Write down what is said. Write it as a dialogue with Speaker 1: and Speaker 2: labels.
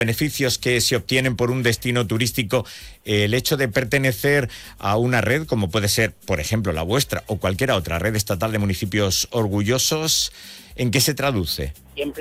Speaker 1: beneficios que se obtienen por un destino turístico, el hecho de pertenecer a una red, como puede ser, por ejemplo, la vuestra o cualquier otra red estatal de municipios orgullosos, ¿en qué se traduce?